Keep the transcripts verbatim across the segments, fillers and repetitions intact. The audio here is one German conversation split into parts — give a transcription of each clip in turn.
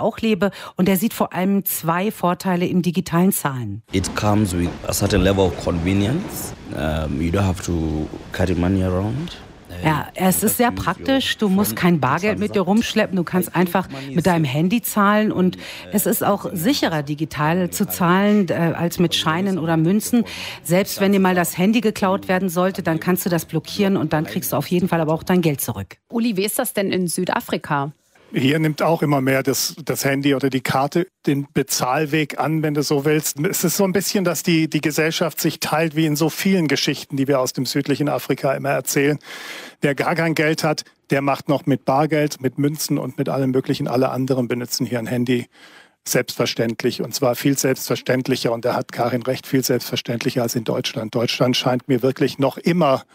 auch lebe. Und er sieht vor allem zwei Vorteile im digitalen Zahlen. It comes with a certain level of convenience. Um, you don't have to carry money around. Ja, es ist sehr praktisch. Du musst kein Bargeld mit dir rumschleppen. Du kannst einfach mit deinem Handy zahlen. Und es ist auch sicherer, digital zu zahlen, äh, als mit Scheinen oder Münzen. Selbst wenn dir mal das Handy geklaut werden sollte, dann kannst du das blockieren und dann kriegst du auf jeden Fall aber auch dein Geld zurück. Uli, wie ist das denn in Südafrika? Hier nimmt auch immer mehr das, das Handy oder die Karte den Bezahlweg an, wenn du so willst. Es ist so ein bisschen, dass die, die Gesellschaft sich teilt, wie in so vielen Geschichten, die wir aus dem südlichen Afrika immer erzählen. Wer gar kein Geld hat, der macht noch mit Bargeld, mit Münzen und mit allem Möglichen. Alle anderen benutzen hier ein Handy selbstverständlich. Und zwar viel selbstverständlicher. Und da hat Karin recht, viel selbstverständlicher als in Deutschland. Deutschland scheint mir wirklich noch immer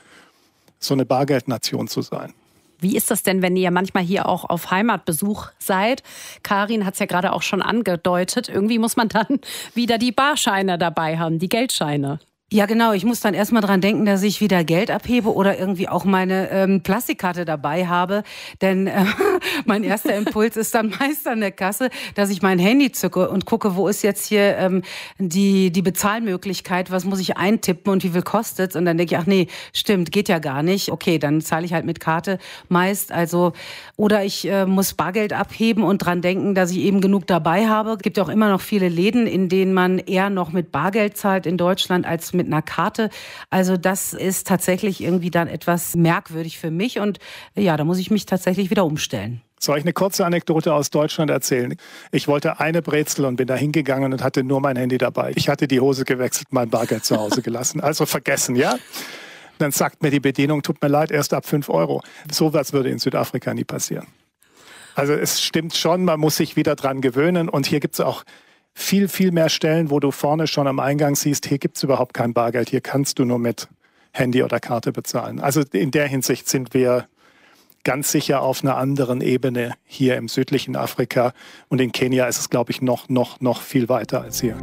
so eine Bargeldnation zu sein. Wie ist das denn, wenn ihr manchmal hier auch auf Heimatbesuch seid? Karin hat es ja gerade auch schon angedeutet. Irgendwie muss man dann wieder die Barscheine dabei haben, die Geldscheine. Ja, genau. Ich muss dann erstmal dran denken, dass ich wieder Geld abhebe oder irgendwie auch meine ähm, Plastikkarte dabei habe. Denn äh, mein erster Impuls ist dann meist an der Kasse, dass ich mein Handy zücke und gucke, wo ist jetzt hier ähm, die die Bezahlmöglichkeit, was muss ich eintippen und wie viel kostet's? Und dann denke ich, ach nee, stimmt, geht ja gar nicht. Okay, dann zahle ich halt mit Karte meist. Also oder ich äh, muss Bargeld abheben und dran denken, dass ich eben genug dabei habe. Es gibt ja auch immer noch viele Läden, in denen man eher noch mit Bargeld zahlt in Deutschland als mit einer Karte. Also das ist tatsächlich irgendwie dann etwas merkwürdig für mich und ja, da muss ich mich tatsächlich wieder umstellen. Soll ich eine kurze Anekdote aus Deutschland erzählen? Ich wollte eine Brezel und bin da hingegangen und hatte nur mein Handy dabei. Ich hatte die Hose gewechselt, mein Bargeld zu Hause gelassen. Also vergessen, ja? Dann sagt mir die Bedienung, tut mir leid, erst ab fünf Euro. So was würde in Südafrika nie passieren. Also es stimmt schon, man muss sich wieder dran gewöhnen und hier gibt es auch viel, viel mehr Stellen, wo du vorne schon am Eingang siehst, hier gibt es überhaupt kein Bargeld, hier kannst du nur mit Handy oder Karte bezahlen. Also in der Hinsicht sind wir ganz sicher auf einer anderen Ebene hier im südlichen Afrika und in Kenia ist es, glaube ich, noch, noch, noch viel weiter als hier.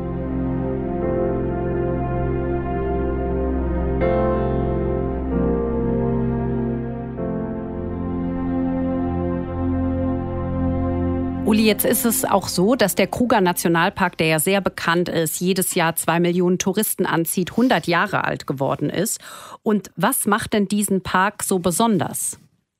Uli, jetzt ist es auch so, dass der Kruger Nationalpark, der ja sehr bekannt ist, jedes Jahr zwei Millionen Touristen anzieht, hundert Jahre alt geworden ist. Und was macht denn diesen Park so besonders?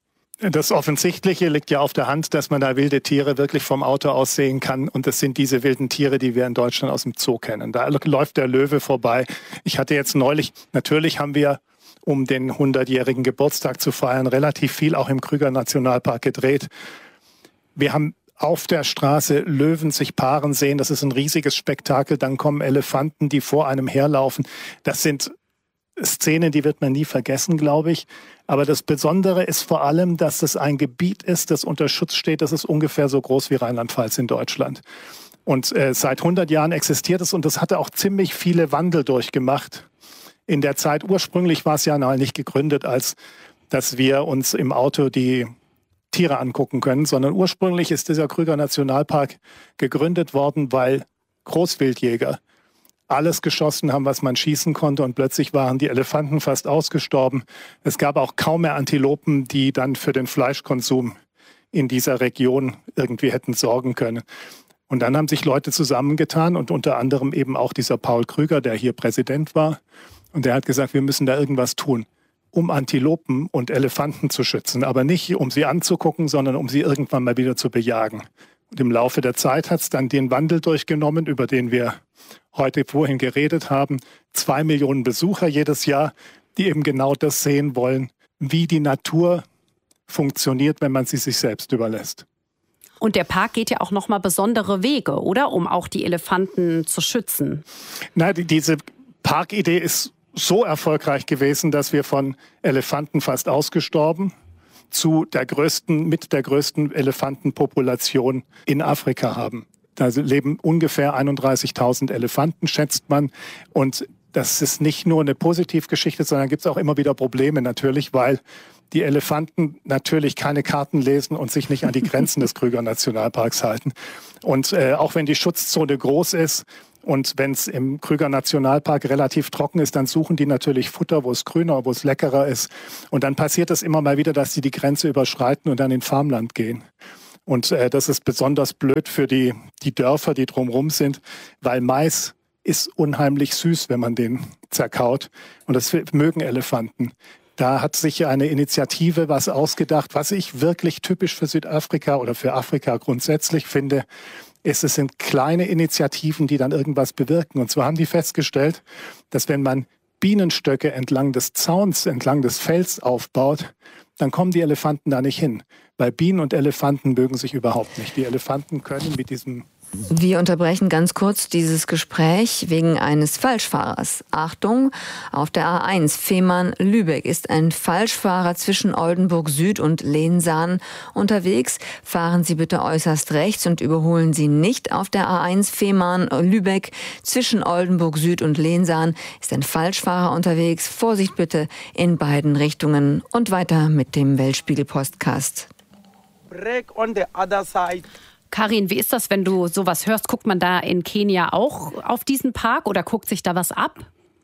Das Offensichtliche liegt ja auf der Hand, dass man da wilde Tiere wirklich vom Auto aus sehen kann. Und das sind diese wilden Tiere, die wir in Deutschland aus dem Zoo kennen. Da läuft der Löwe vorbei. Ich hatte jetzt neulich, natürlich haben wir, um den hundertjährigen Geburtstag zu feiern, relativ viel auch im Krüger Nationalpark gedreht. Wir haben auf der Straße Löwen sich paaren sehen. Das ist ein riesiges Spektakel. Dann kommen Elefanten, die vor einem herlaufen. Das sind Szenen, die wird man nie vergessen, glaube ich. Aber das Besondere ist vor allem, dass es ein Gebiet ist, das unter Schutz steht. Das ist ungefähr so groß wie Rheinland-Pfalz in Deutschland. Und äh, seit hundert Jahren existiert es und das hatte auch ziemlich viele Wandel durchgemacht. In der Zeit, ursprünglich war es ja noch nicht gegründet, als dass wir uns im Auto die Tiere angucken können, sondern ursprünglich ist dieser Krüger Nationalpark gegründet worden, weil Großwildjäger alles geschossen haben, was man schießen konnte und plötzlich waren die Elefanten fast ausgestorben. Es gab auch kaum mehr Antilopen, die dann für den Fleischkonsum in dieser Region irgendwie hätten sorgen können. Und dann haben sich Leute zusammengetan und unter anderem eben auch dieser Paul Krüger, der hier Präsident war. Und der hat gesagt, wir müssen da irgendwas tun, um Antilopen und Elefanten zu schützen. Aber nicht, um sie anzugucken, sondern um sie irgendwann mal wieder zu bejagen. Und im Laufe der Zeit hat es dann den Wandel durchgenommen, über den wir heute vorhin geredet haben. Zwei Millionen Besucher jedes Jahr, die eben genau das sehen wollen, wie die Natur funktioniert, wenn man sie sich selbst überlässt. Und der Park geht ja auch nochmal besondere Wege, oder? Um auch die Elefanten zu schützen. Nein, die, diese Parkidee ist so erfolgreich gewesen, dass wir von Elefanten fast ausgestorben zu der größten, mit der größten Elefantenpopulation in Afrika haben. Da leben ungefähr einunddreißigtausend Elefanten, schätzt man. Und das ist nicht nur eine Positivgeschichte, sondern gibt es auch immer wieder Probleme natürlich, weil die Elefanten natürlich keine Karten lesen und sich nicht an die Grenzen des Krüger Nationalparks halten. Und äh, auch wenn die Schutzzone groß ist und wenn es im Krüger Nationalpark relativ trocken ist, dann suchen die natürlich Futter, wo es grüner, wo es leckerer ist. Und dann passiert es immer mal wieder, dass sie die Grenze überschreiten und dann in Farmland gehen. Und äh, das ist besonders blöd für die, die Dörfer, die drumherum sind, weil Mais ist unheimlich süß, wenn man den zerkaut. Und das mögen Elefanten. Da hat sich eine Initiative was ausgedacht, was ich wirklich typisch für Südafrika oder für Afrika grundsätzlich finde, ist, es sind kleine Initiativen, die dann irgendwas bewirken. Und zwar haben die festgestellt, dass wenn man Bienenstöcke entlang des Zauns, entlang des Fells aufbaut, dann kommen die Elefanten da nicht hin. Weil Bienen und Elefanten mögen sich überhaupt nicht. Die Elefanten können mit diesem... Wir unterbrechen ganz kurz dieses Gespräch wegen eines Falschfahrers. Achtung, auf der A eins Fehmarn-Lübeck ist ein Falschfahrer zwischen Oldenburg Süd und Lehnsaan unterwegs. Fahren Sie bitte äußerst rechts und überholen Sie nicht. Auf der A eins Fehmarn-Lübeck zwischen Oldenburg Süd und Lehnsaan ist ein Falschfahrer unterwegs. Vorsicht bitte in beiden Richtungen. Und weiter mit dem Weltspiegel-Podcast. Break on the other side. Karin, wie ist das, wenn du sowas hörst? Guckt man da in Kenia auch auf diesen Park oder guckt sich da was ab?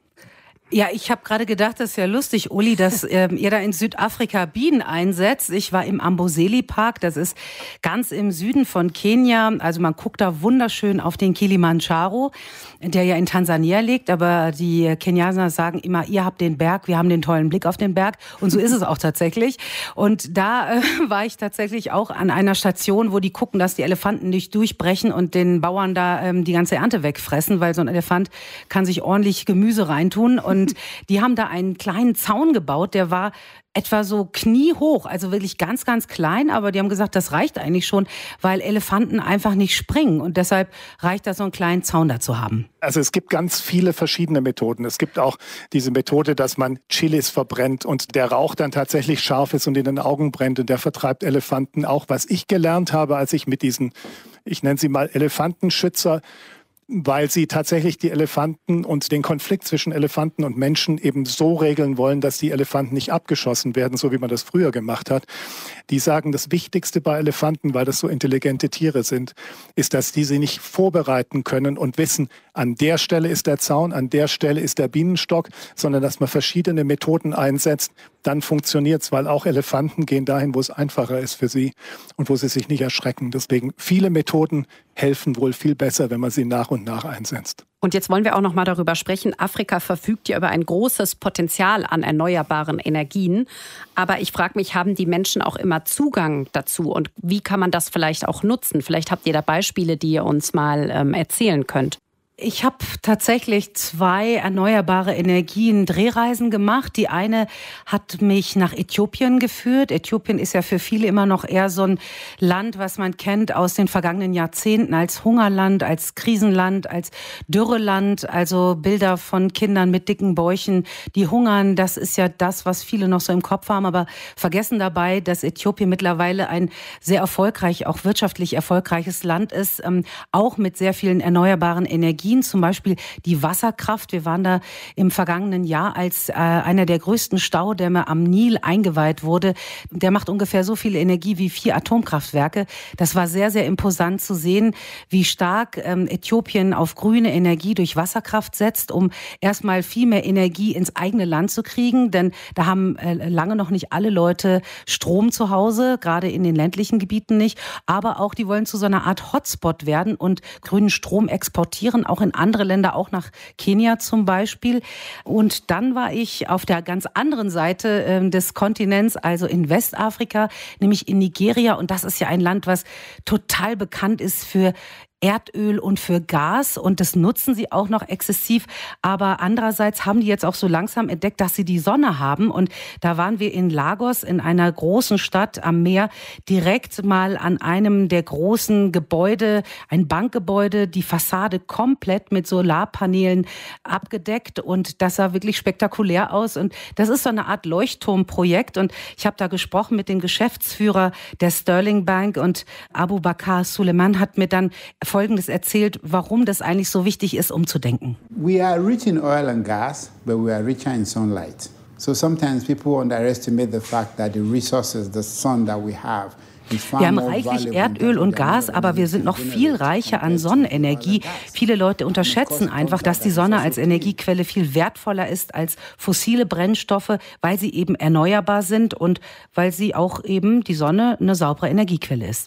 Ja, ich habe gerade gedacht, das ist ja lustig, Uli, dass ähm, ihr da in Südafrika Bienen einsetzt. Ich war im Amboseli Park, das ist ganz im Süden von Kenia. Also man guckt da wunderschön auf den Kilimanjaro, der ja in Tansania liegt. Aber die Kenianer sagen immer, ihr habt den Berg, wir haben den tollen Blick auf den Berg. Und so ist es auch tatsächlich. Und da äh, war ich tatsächlich auch an einer Station, wo die gucken, dass die Elefanten nicht durchbrechen und den Bauern da ähm, die ganze Ernte wegfressen, weil so ein Elefant kann sich ordentlich Gemüse reintun. Und Und die haben da einen kleinen Zaun gebaut, der war etwa so kniehoch, also wirklich ganz, ganz klein. Aber die haben gesagt, das reicht eigentlich schon, weil Elefanten einfach nicht springen. Und deshalb reicht das, so einen kleinen Zaun da zu haben. Also es gibt ganz viele verschiedene Methoden. Es gibt auch diese Methode, dass man Chilis verbrennt und der Rauch dann tatsächlich scharf ist und in den Augen brennt. Und der vertreibt Elefanten auch. Was ich gelernt habe, als ich mit diesen, ich nenne sie mal Elefantenschützer, weil sie tatsächlich die Elefanten und den Konflikt zwischen Elefanten und Menschen eben so regeln wollen, dass die Elefanten nicht abgeschossen werden, so wie man das früher gemacht hat. Die sagen, das Wichtigste bei Elefanten, weil das so intelligente Tiere sind, ist, dass die sie nicht vorbereiten können und wissen, an der Stelle ist der Zaun, an der Stelle ist der Bienenstock, sondern dass man verschiedene Methoden einsetzt. Dann funktioniert es, weil auch Elefanten gehen dahin, wo es einfacher ist für sie und wo sie sich nicht erschrecken. Deswegen viele Methoden helfen wohl viel besser, wenn man sie nach und nach einsetzt. Und jetzt wollen wir auch noch mal darüber sprechen. Afrika verfügt ja über ein großes Potenzial an erneuerbaren Energien. Aber ich frage mich, haben die Menschen auch immer Zugang dazu? Und wie kann man das vielleicht auch nutzen? Vielleicht habt ihr da Beispiele, die ihr uns mal ähm, erzählen könnt. Ich habe tatsächlich zwei erneuerbare Energien Drehreisen gemacht. Die eine hat mich nach Äthiopien geführt. Äthiopien ist ja für viele immer noch eher so ein Land, was man kennt aus den vergangenen Jahrzehnten als Hungerland, als Krisenland, als Dürreland. Also Bilder von Kindern mit dicken Bäuchen, die hungern. Das ist ja das, was viele noch so im Kopf haben, aber vergessen dabei, dass Äthiopien mittlerweile ein sehr erfolgreich, auch wirtschaftlich erfolgreiches Land ist, ähm, auch mit sehr vielen erneuerbaren Energien. Zum Beispiel die Wasserkraft. Wir waren da im vergangenen Jahr, als äh, einer der größten Staudämme am Nil eingeweiht wurde. Der macht ungefähr so viel Energie wie vier Atomkraftwerke. Das war sehr, sehr imposant zu sehen, wie stark ähm, Äthiopien auf grüne Energie durch Wasserkraft setzt, um erstmal viel mehr Energie ins eigene Land zu kriegen. Denn da haben äh, lange noch nicht alle Leute Strom zu Hause, gerade in den ländlichen Gebieten nicht. Aber auch die wollen zu so einer Art Hotspot werden und grünen Strom exportieren, auch in andere Länder, auch nach Kenia zum Beispiel. Und dann war ich auf der ganz anderen Seite äh, des Kontinents, also in Westafrika, nämlich in Nigeria. Und das ist ja ein Land, was total bekannt ist für Erdöl und für Gas, und das nutzen sie auch noch exzessiv. Aber andererseits haben die jetzt auch so langsam entdeckt, dass sie die Sonne haben. Und da waren wir in Lagos, in einer großen Stadt am Meer, direkt mal an einem der großen Gebäude, ein Bankgebäude, die Fassade komplett mit Solarpanelen abgedeckt. Und das sah wirklich spektakulär aus. Und das ist so eine Art Leuchtturmprojekt. Und ich habe da gesprochen mit dem Geschäftsführer der Sterling Bank, und Abubakar Suleiman hat mir dann Folgendes erzählt, warum das eigentlich so wichtig ist, umzudenken. We are rich in oil and gas, but we are richer in sunlight. So sometimes people underestimate the fact that the resources, the sun that we have, wir haben reichlich Erdöl und Gas, aber wir sind noch viel reicher an Sonnenenergie. Viele Leute unterschätzen einfach, dass die Sonne als Energiequelle viel wertvoller ist als fossile Brennstoffe, weil sie eben erneuerbar sind und weil sie auch eben die Sonne eine saubere Energiequelle ist.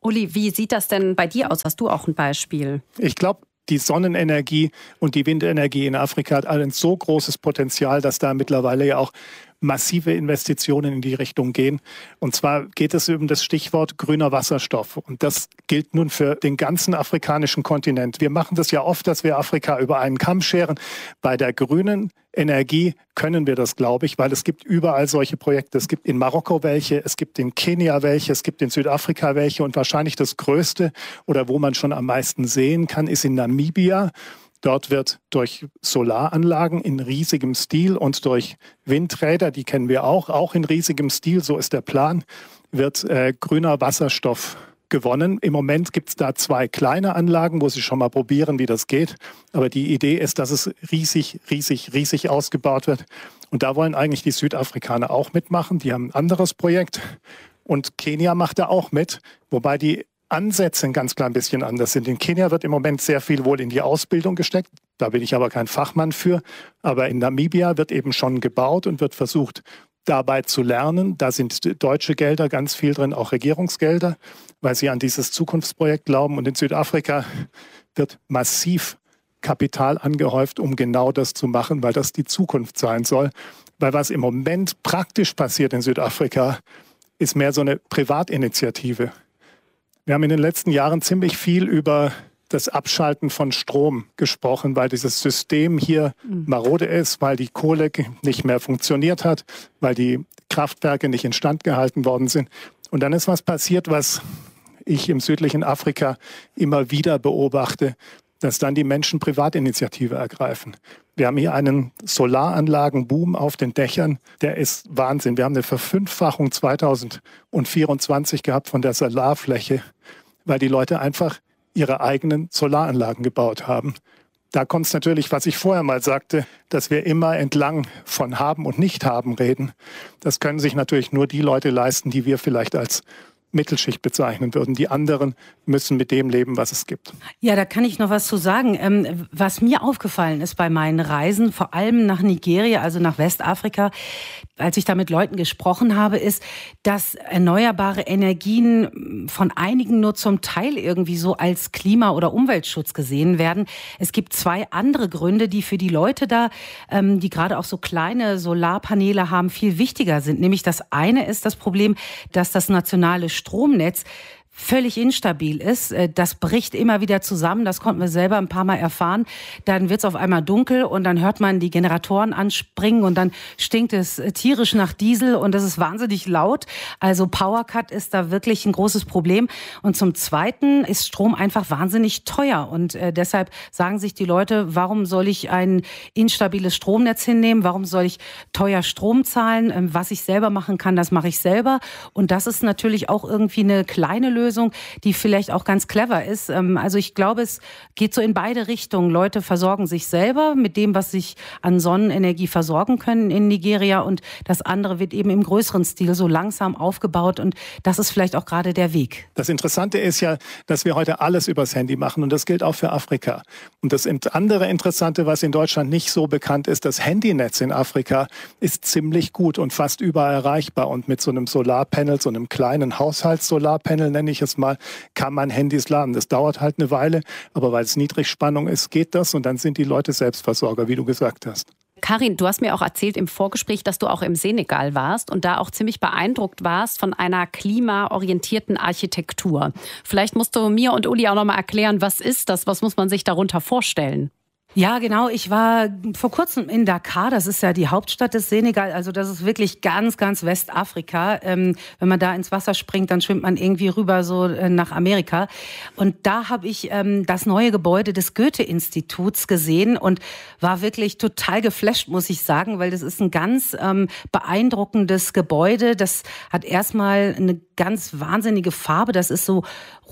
Uli, wie sieht das denn bei dir aus? Hast du auch ein Beispiel? Ich glaube, die Sonnenenergie und die Windenergie in Afrika hat ein so großes Potenzial, dass da mittlerweile ja auch massive Investitionen in die Richtung gehen. Und zwar geht es um das Stichwort grüner Wasserstoff. Und das gilt nun für den ganzen afrikanischen Kontinent. Wir machen das ja oft, dass wir Afrika über einen Kamm scheren. Bei der grünen Energie können wir das, glaube ich, weil es gibt überall solche Projekte. Es gibt in Marokko welche, es gibt in Kenia welche, es gibt in Südafrika welche. Und wahrscheinlich das Größte oder wo man schon am meisten sehen kann, ist in Namibia. Dort wird durch Solaranlagen in riesigem Stil und durch Windräder, die kennen wir auch, auch in riesigem Stil, so ist der Plan, wird äh, grüner Wasserstoff gewonnen. Im Moment gibt es da zwei kleine Anlagen, wo sie schon mal probieren, wie das geht. Aber die Idee ist, dass es riesig, riesig, riesig ausgebaut wird. Und da wollen eigentlich die Südafrikaner auch mitmachen. Die haben ein anderes Projekt. Und Kenia macht da auch mit, wobei die Ansätze ein ganz klein bisschen anders sind. In Kenia wird im Moment sehr viel wohl in die Ausbildung gesteckt. Da bin ich aber kein Fachmann für. Aber in Namibia wird eben schon gebaut und wird versucht, dabei zu lernen. Da sind deutsche Gelder ganz viel drin, auch Regierungsgelder, weil sie an dieses Zukunftsprojekt glauben. Und in Südafrika wird massiv Kapital angehäuft, um genau das zu machen, weil das die Zukunft sein soll. Weil was im Moment praktisch passiert in Südafrika, ist mehr so eine Privatinitiative. Wir haben in den letzten Jahren ziemlich viel über das Abschalten von Strom gesprochen, weil dieses System hier marode ist, weil die Kohle nicht mehr funktioniert hat, weil die Kraftwerke nicht instand gehalten worden sind. Und dann ist was passiert, was ich im südlichen Afrika immer wieder beobachte, dass dann die Menschen Privatinitiative ergreifen. Wir haben hier einen Solaranlagenboom auf den Dächern, der ist Wahnsinn. Wir haben eine Verfünffachung zweitausendvierundzwanzig gehabt von der Solarfläche, weil die Leute einfach ihre eigenen Solaranlagen gebaut haben. Da kommt es natürlich, was ich vorher mal sagte, dass wir immer entlang von Haben und Nicht-Haben reden. Das können sich natürlich nur die Leute leisten, die wir vielleicht als Mittelschicht bezeichnen würden. Die anderen müssen mit dem leben, was es gibt. Ja, da kann ich noch was zu sagen. Ähm, was mir aufgefallen ist bei meinen Reisen, vor allem nach Nigeria, also nach Westafrika, als ich da mit Leuten gesprochen habe, ist, dass erneuerbare Energien von einigen nur zum Teil irgendwie so als Klima- oder Umweltschutz gesehen werden. Es gibt zwei andere Gründe, die für die Leute da, ähm, die gerade auch so kleine Solarpaneele haben, viel wichtiger sind. Nämlich das eine ist das Problem, dass das nationale Stromnetz völlig instabil ist. Das bricht immer wieder zusammen. Das konnten wir selber ein paar Mal erfahren. Dann wird es auf einmal dunkel und dann hört man die Generatoren anspringen und dann stinkt es tierisch nach Diesel und das ist wahnsinnig laut. Also Powercut ist da wirklich ein großes Problem. Und zum Zweiten ist Strom einfach wahnsinnig teuer und äh, deshalb sagen sich die Leute, warum soll ich ein instabiles Stromnetz hinnehmen? Warum soll ich teuer Strom zahlen? Ähm, was ich selber machen kann, das mache ich selber. Und das ist natürlich auch irgendwie eine kleine Lösung, die vielleicht auch ganz clever ist. Also ich glaube, es geht so in beide Richtungen. Leute versorgen sich selber mit dem, was sich an Sonnenenergie versorgen können in Nigeria und das andere wird eben im größeren Stil so langsam aufgebaut und das ist vielleicht auch gerade der Weg. Das Interessante ist ja, dass wir heute alles übers Handy machen und das gilt auch für Afrika. Und das andere Interessante, was in Deutschland nicht so bekannt ist, das Handynetz in Afrika ist ziemlich gut und fast überall erreichbar und mit so einem Solarpanel, so einem kleinen Haushaltssolarpanel, nenne ich es mal, kann man Handys laden. Das dauert halt eine Weile, aber weil es Niedrigspannung ist, geht das und dann sind die Leute Selbstversorger, wie du gesagt hast. Karin, du hast mir auch erzählt im Vorgespräch, dass du auch im Senegal warst und da auch ziemlich beeindruckt warst von einer klimaorientierten Architektur. Vielleicht musst du mir und Uli auch noch mal erklären, was ist das? Was muss man sich darunter vorstellen? Ja, genau. Ich war vor kurzem in Dakar. Das ist ja die Hauptstadt des Senegal. Also das ist wirklich ganz, ganz Westafrika. Ähm, wenn man da ins Wasser springt, dann schwimmt man irgendwie rüber so äh, nach Amerika. Und da habe ich ähm, das neue Gebäude des Goethe-Instituts gesehen und war wirklich total geflasht, muss ich sagen, weil das ist ein ganz ähm, beeindruckendes Gebäude. Das hat erstmal eine ganz wahnsinnige Farbe. Das ist so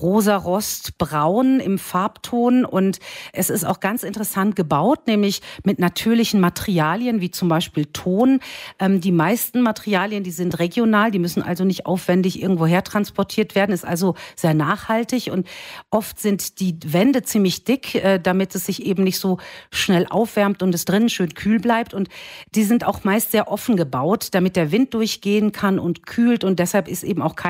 rosa-rost-braun im Farbton und es ist auch ganz interessant gebaut, nämlich mit natürlichen Materialien, wie zum Beispiel Ton. Ähm, die meisten Materialien, die sind regional, die müssen also nicht aufwendig irgendwoher transportiert werden, ist also sehr nachhaltig und oft sind die Wände ziemlich dick, äh, damit es sich eben nicht so schnell aufwärmt und es drinnen schön kühl bleibt und die sind auch meist sehr offen gebaut, damit der Wind durchgehen kann und kühlt und deshalb ist eben auch keine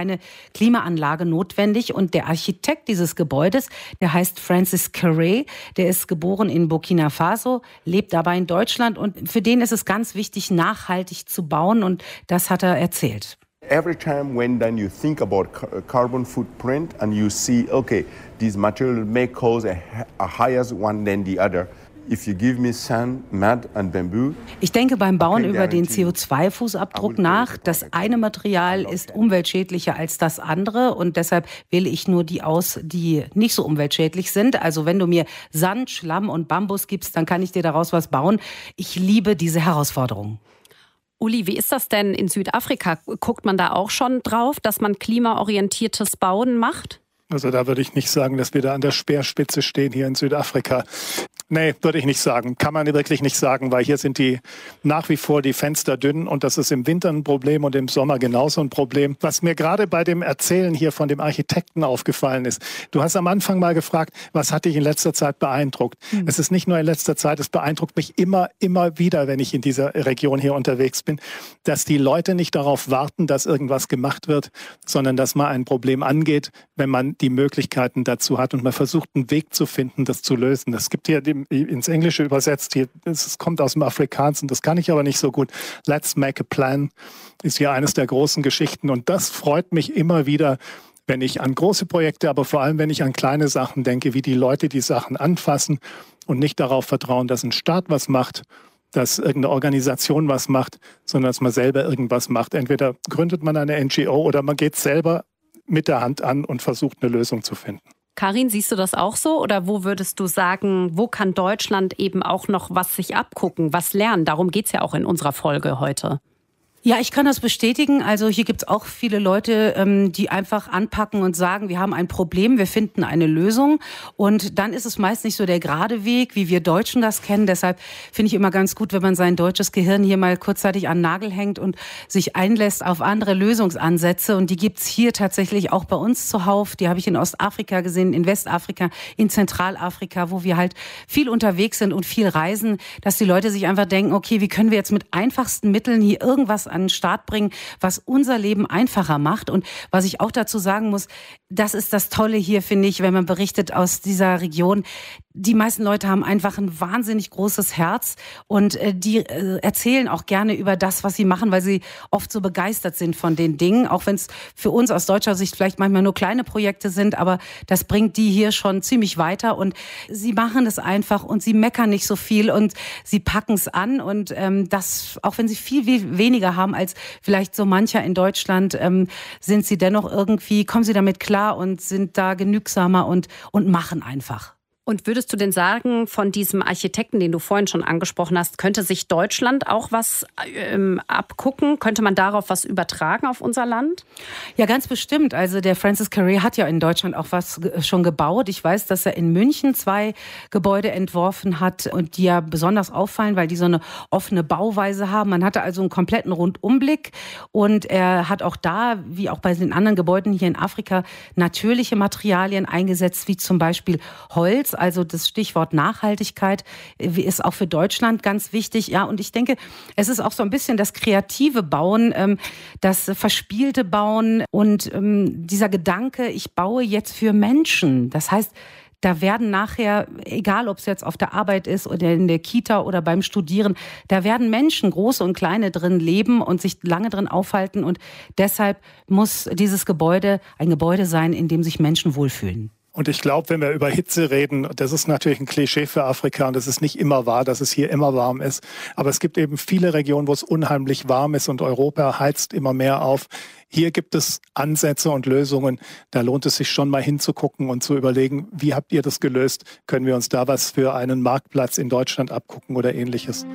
keine Klimaanlage notwendig. Und der Architekt dieses Gebäudes, der heißt Francis Carré, der ist geboren in Burkina Faso, lebt aber in Deutschland und für den ist es ganz wichtig, nachhaltig zu bauen und das hat er erzählt. Every time when then you think about carbon footprint and you see, okay, this material may cause a, a higher one than the other. If you give me sand, mud and bamboo, ich denke beim Bauen über den C O zwei Fußabdruck nach. Das eine Material ist umweltschädlicher als das andere und deshalb wähle ich nur die aus, die nicht so umweltschädlich sind. Also wenn du mir Sand, Schlamm und Bambus gibst, dann kann ich dir daraus was bauen. Ich liebe diese Herausforderung. Uli, wie ist das denn in Südafrika? Guckt man da auch schon drauf, dass man klimaorientiertes Bauen macht? Also da würde ich nicht sagen, dass wir da an der Speerspitze stehen hier in Südafrika. Nee, würde ich nicht sagen. Kann man wirklich nicht sagen, weil hier sind die nach wie vor die Fenster dünn und das ist im Winter ein Problem und im Sommer genauso ein Problem. Was mir gerade bei dem Erzählen hier von dem Architekten aufgefallen ist, du hast am Anfang mal gefragt, was hat dich in letzter Zeit beeindruckt? Mhm. Es ist nicht nur in letzter Zeit, es beeindruckt mich immer, immer wieder, wenn ich in dieser Region hier unterwegs bin, dass die Leute nicht darauf warten, dass irgendwas gemacht wird, sondern dass man ein Problem angeht, wenn man die Möglichkeiten dazu hat und man versucht, einen Weg zu finden, das zu lösen. Es gibt hier die ins Englische übersetzt, hier, es kommt aus dem Afrikanischen, das kann ich aber nicht so gut. Let's make a plan ist hier eines der großen Geschichten und das freut mich immer wieder, wenn ich an große Projekte, aber vor allem, wenn ich an kleine Sachen denke, wie die Leute die Sachen anfassen und nicht darauf vertrauen, dass ein Staat was macht, dass irgendeine Organisation was macht, sondern dass man selber irgendwas macht. Entweder gründet man eine N G O oder man geht selber mit der Hand an und versucht, eine Lösung zu finden. Karin, siehst du das auch so? Oder wo würdest du sagen, wo kann Deutschland eben auch noch was sich abgucken, was lernen? Darum geht's ja auch in unserer Folge heute. Ja, ich kann das bestätigen. Also hier gibt's auch viele Leute, die einfach anpacken und sagen, wir haben ein Problem, wir finden eine Lösung. Und dann ist es meist nicht so der gerade Weg, wie wir Deutschen das kennen. Deshalb finde ich immer ganz gut, wenn man sein deutsches Gehirn hier mal kurzzeitig an den Nagel hängt und sich einlässt auf andere Lösungsansätze. Und die gibt's hier tatsächlich auch bei uns zuhauf. Die habe ich in Ostafrika gesehen, in Westafrika, in Zentralafrika, wo wir halt viel unterwegs sind und viel reisen, dass die Leute sich einfach denken, okay, wie können wir jetzt mit einfachsten Mitteln hier irgendwas an den Start bringen, was unser Leben einfacher macht. Und was ich auch dazu sagen muss, das ist das Tolle hier, finde ich, wenn man berichtet aus dieser Region. Die meisten Leute haben einfach ein wahnsinnig großes Herz und äh, die äh, erzählen auch gerne über das, was sie machen, weil sie oft so begeistert sind von den Dingen, auch wenn es für uns aus deutscher Sicht vielleicht manchmal nur kleine Projekte sind, aber das bringt die hier schon ziemlich weiter und sie machen es einfach und sie meckern nicht so viel und sie packen es an und ähm, das, auch wenn sie viel, viel weniger haben als vielleicht so mancher in Deutschland, ähm, sind sie dennoch irgendwie, kommen sie damit klar und sind da genügsamer und, und machen einfach. Und würdest du denn sagen, von diesem Architekten, den du vorhin schon angesprochen hast, könnte sich Deutschland auch was ähm, abgucken? Könnte man darauf was übertragen auf unser Land? Ja, ganz bestimmt. Also der Francis Carré hat ja in Deutschland auch was schon gebaut. Ich weiß, dass er in München zwei Gebäude entworfen hat und die ja besonders auffallen, weil die so eine offene Bauweise haben. Man hatte also einen kompletten Rundumblick und er hat auch da, wie auch bei den anderen Gebäuden hier in Afrika, natürliche Materialien eingesetzt, wie zum Beispiel Holz. Also das Stichwort Nachhaltigkeit ist auch für Deutschland ganz wichtig. Ja, und ich denke, es ist auch so ein bisschen das kreative Bauen, das verspielte Bauen und dieser Gedanke, ich baue jetzt für Menschen. Das heißt, da werden nachher, egal ob es jetzt auf der Arbeit ist oder in der Kita oder beim Studieren, da werden Menschen, große und kleine, drin leben und sich lange drin aufhalten. Und deshalb muss dieses Gebäude ein Gebäude sein, in dem sich Menschen wohlfühlen. Und ich glaube, wenn wir über Hitze reden, das ist natürlich ein Klischee für Afrika und es ist nicht immer wahr, dass es hier immer warm ist. Aber es gibt eben viele Regionen, wo es unheimlich warm ist und Europa heizt immer mehr auf. Hier gibt es Ansätze und Lösungen. Da lohnt es sich schon mal hinzugucken und zu überlegen, wie habt ihr das gelöst? Können wir uns da was für einen Marktplatz in Deutschland abgucken oder Ähnliches?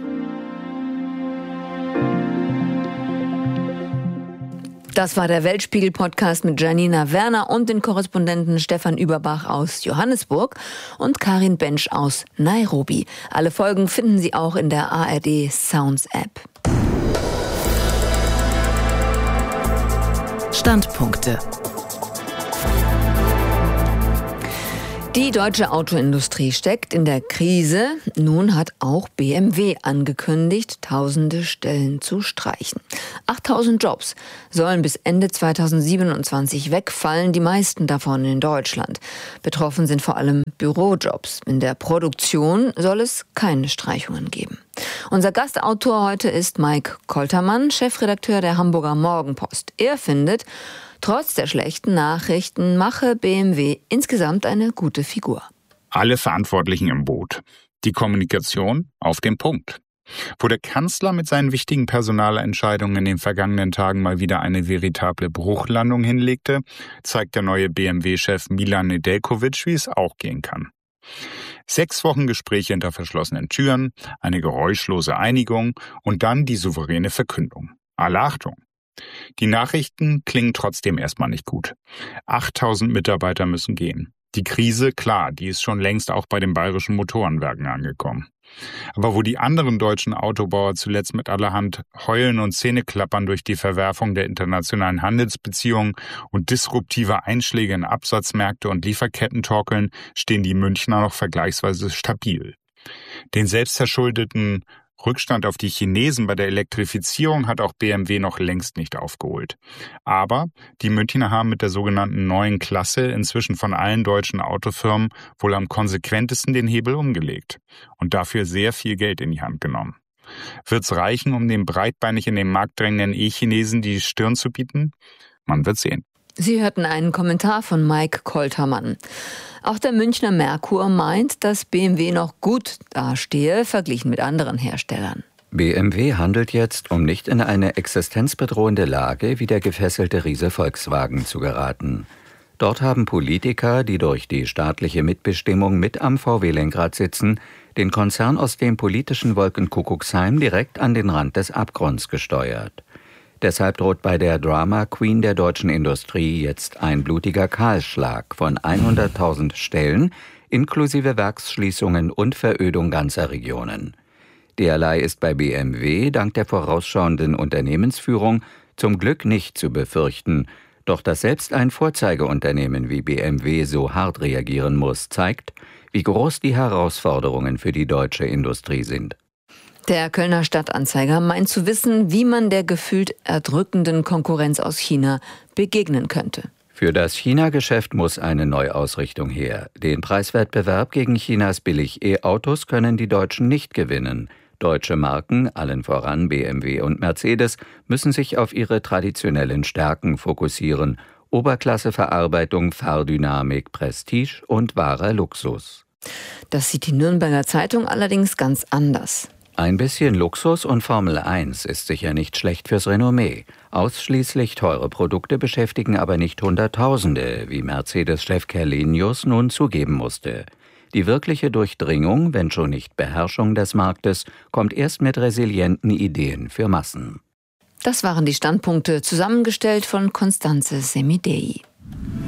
Das war der Weltspiegel-Podcast mit Janina Werner und den Korrespondenten Stefan Überbach aus Johannesburg und Karin Bensch aus Nairobi. Alle Folgen finden Sie auch in der A R D Sounds App. Standpunkte. Die deutsche Autoindustrie steckt in der Krise. Nun hat auch B M W angekündigt, tausende Stellen zu streichen. achttausend Jobs sollen bis Ende zweitausendsiebenundzwanzig wegfallen, die meisten davon in Deutschland. Betroffen sind vor allem Bürojobs. In der Produktion soll es keine Streichungen geben. Unser Gastautor heute ist Mike Koltermann, Chefredakteur der Hamburger Morgenpost. Er findet, trotz der schlechten Nachrichten mache B M W insgesamt eine gute Figur. Alle Verantwortlichen im Boot. Die Kommunikation auf den Punkt. Wo der Kanzler mit seinen wichtigen Personalentscheidungen in den vergangenen Tagen mal wieder eine veritable Bruchlandung hinlegte, zeigt der neue B M W-Chef Milan Nedeljković, wie es auch gehen kann. Sechs Wochen Gespräche hinter verschlossenen Türen, eine geräuschlose Einigung und dann die souveräne Verkündung. Alle Achtung! Die Nachrichten klingen trotzdem erstmal nicht gut. achttausend Mitarbeiter müssen gehen. Die Krise, klar, die ist schon längst auch bei den bayerischen Motorenwerken angekommen. Aber wo die anderen deutschen Autobauer zuletzt mit allerhand Heulen und Zähneklappern durch die Verwerfung der internationalen Handelsbeziehungen und disruptive Einschläge in Absatzmärkte und Lieferketten torkeln, stehen die Münchner noch vergleichsweise stabil. Den selbstverschuldeten Rückstand auf die Chinesen bei der Elektrifizierung hat auch B M W noch längst nicht aufgeholt. Aber die Münchner haben mit der sogenannten neuen Klasse inzwischen von allen deutschen Autofirmen wohl am konsequentesten den Hebel umgelegt und dafür sehr viel Geld in die Hand genommen. Wird's reichen, um den breitbeinig in den Markt drängenden E-Chinesen die Stirn zu bieten? Man wird sehen. Sie hörten einen Kommentar von Mike Koltermann. Auch der Münchner Merkur meint, dass B M W noch gut dastehe, verglichen mit anderen Herstellern. B M W handelt jetzt, um nicht in eine existenzbedrohende Lage wie der gefesselte Riese Volkswagen zu geraten. Dort haben Politiker, die durch die staatliche Mitbestimmung mit am V W-Lenkrad sitzen, den Konzern aus dem politischen Wolkenkuckucksheim direkt an den Rand des Abgrunds gesteuert. Deshalb droht bei der Drama Queen der deutschen Industrie jetzt ein blutiger Kahlschlag von hunderttausend Stellen, inklusive Werksschließungen und Verödung ganzer Regionen. Derlei ist bei B M W dank der vorausschauenden Unternehmensführung zum Glück nicht zu befürchten. Doch dass selbst ein Vorzeigeunternehmen wie B M W so hart reagieren muss, zeigt, wie groß die Herausforderungen für die deutsche Industrie sind. Der Kölner Stadtanzeiger meint zu wissen, wie man der gefühlt erdrückenden Konkurrenz aus China begegnen könnte. Für das China-Geschäft muss eine Neuausrichtung her. Den Preiswettbewerb gegen Chinas Billig-E-Autos können die Deutschen nicht gewinnen. Deutsche Marken, allen voran B M W und Mercedes, müssen sich auf ihre traditionellen Stärken fokussieren. Oberklasseverarbeitung, Fahrdynamik, Prestige und wahrer Luxus. Das sieht die Nürnberger Zeitung allerdings ganz anders. Ein bisschen Luxus und Formel eins ist sicher nicht schlecht fürs Renommee. Ausschließlich teure Produkte beschäftigen aber nicht Hunderttausende, wie Mercedes-Chef Kerlinius nun zugeben musste. Die wirkliche Durchdringung, wenn schon nicht Beherrschung des Marktes, kommt erst mit resilienten Ideen für Massen. Das waren die Standpunkte, zusammengestellt von Constanze Semidei.